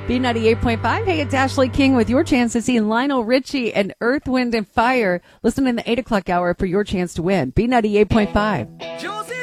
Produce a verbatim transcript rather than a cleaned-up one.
B ninety-eight point five. Hey, it's Ashley King with your chance to see Lionel Richie and Earth, Wind and Fire. Listen in the eight o'clock hour for your chance to win. B ninety-eight point five.